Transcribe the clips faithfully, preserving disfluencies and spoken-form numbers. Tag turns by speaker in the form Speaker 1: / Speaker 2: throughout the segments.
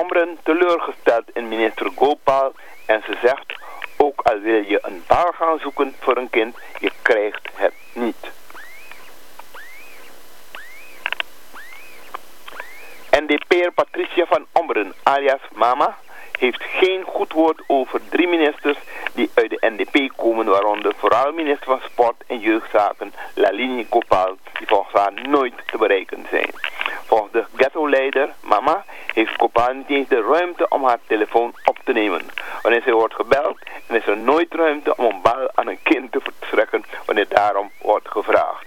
Speaker 1: Ommeren teleurgesteld in minister Gopal en ze zegt, ook al wil je een baan gaan zoeken voor een kind, je krijgt het niet. N D P'er Patricia van Ommeren, alias Mama, heeft geen goed woord over drie ministers die uit de N D P komen, waaronder vooral minister van Sport en Jeugdzaken Lalini Gopal, die volgens haar nooit te bereiken zijn. Volgens de ghetto-leider Mama heeft Gopal niet eens de ruimte om haar telefoon op te nemen. Wanneer zij wordt gebeld, dan is er nooit ruimte om een bal aan een kind te verstrekken wanneer daarom wordt gevraagd.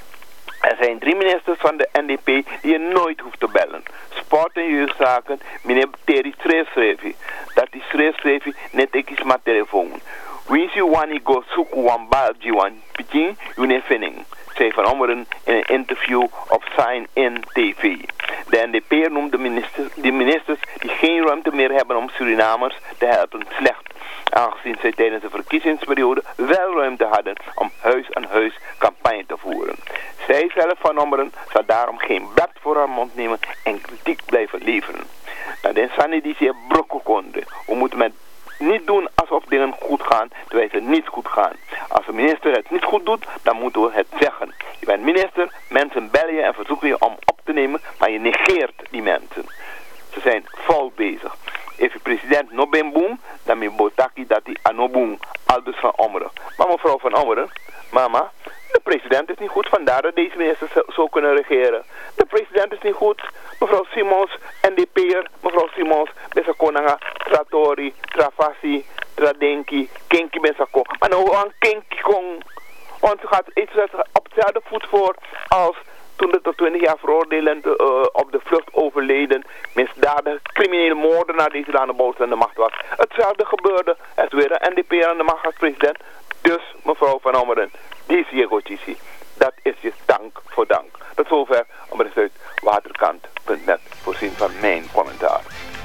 Speaker 1: Er zijn drie ministers van de N D P die je nooit hoeft te bellen. Sport en Jeugdzaken, meneer Terry schreefschreefie. Dat is schreefschreefie, net ik is mijn telefoon. Wins you wani go zoeken wan bal jiwan pitching, you vinning, zei Van Ommeren in een interview op Sign In T V. De N D P noemt de, minister, de ministers die geen ruimte meer hebben om Surinamers te helpen slecht, aangezien zij tijdens de verkiezingsperiode wel ruimte hadden om huis aan huis campagne te voeren. Zij zelf, Van Ommeren, zal daarom geen blad voor haar mond nemen en kritiek blijven leveren. Nou, de Insani die zeer brokkelkonde. We moeten met niet doen alsof dingen goed gaan, terwijl ze niet goed gaan. Als de minister het niet goed doet, dan moeten we het zeggen. Je bent minister, mensen bellen je en verzoeken je om op te nemen, maar je negeert die mensen. Ze zijn fout bezig. If je president no ben boem, dan me botaki dat hij anoboem, aldus Van Ommeren. Maar mevrouw Van Ommeren, mama, de president is niet goed, vandaar dat deze ministers zo, zo kunnen regeren. De president is niet goed. Mevrouw Simons, N D P'er, mevrouw Simons, Bessa Konanga, Tratori, Travasi, Tradenki, Kenki Bessako. Maar nou aan Kenki Kong. Want ze gaat iets op hetzelfde voet voor als toen de tot twintig jaar veroordelend uh, op de vlucht overleden misdadige criminele moordenaar die aan de boot aan de macht was. Hetzelfde gebeurde. Er is weer een N D P'er aan de macht als president. Dus mevrouw Van Ommeren, die is je gotitie. Dat is je dank voor dank. Tot zover om het uit waterkant punt net voorzien van mijn commentaar.